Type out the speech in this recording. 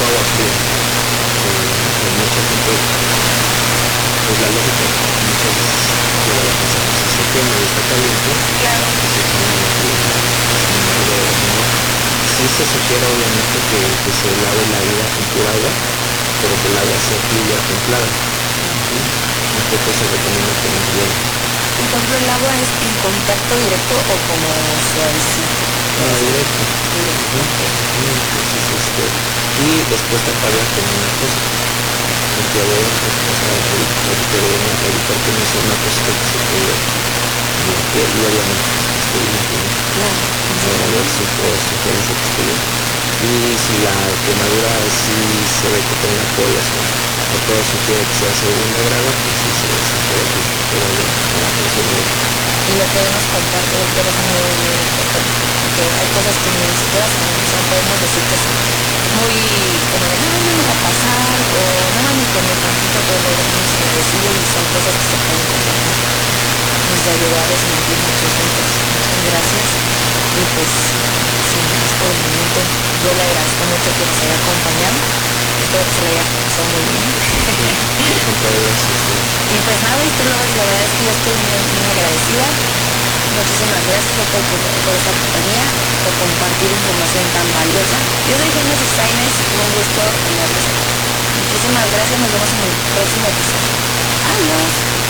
tipo agua fría. Mucha gente, pues la lógica muchas veces lleva a pensar que si se quema y está caliente, Claro. pues se quema la caliente. Sin embargo, no. Sí se sugiere obviamente que se lave la herida con pura agua, pero que el agua sea tibia templada. Tampoco se recomienda poner hielo. Y por ejemplo, ¿el agua es en contacto directo o como suavecito? No, directo. Directo, ok. Entonces, y después taparla con una cosa. Limpiador, o sea, evitar que no sea una cosita que se pegue en la piel y obviamente pues, que esté limpio, ¿no? Claro, Para ver completamente. sugerencia que esté bien. Y si la quemadura sí se ve que tenga pollas o todo sugiere que sea segundo grado, pues sí se sugiere que vaya a la atención médica. Y lo podemos compartir, pero es muy importante, porque hay cosas que ni siquiera sabemos, o sea, podemos decir que son muy como de, no, no me va a pasar, o nada más me quemé tantito, pero luego vemos el recibo y son cosas que se pueden complicar. Nos ayudó a desmentir muchos mitos. Muchas gracias. Y pues, sin más por el momento, yo le agradezco mucho que nos haya acompañado. Espero que se le haya pasado muy bien. Al contrario, gracias a ustedes. Y pues nada, y la verdad es que yo estoy muy, muy agradecida. Muchísimas gracias por esta compañía, por compartir información tan valiosa. Yo soy Génesis Sainz, un gusto tenerles aquí. Muchísimas gracias, nos vemos en el próximo episodio. Adiós.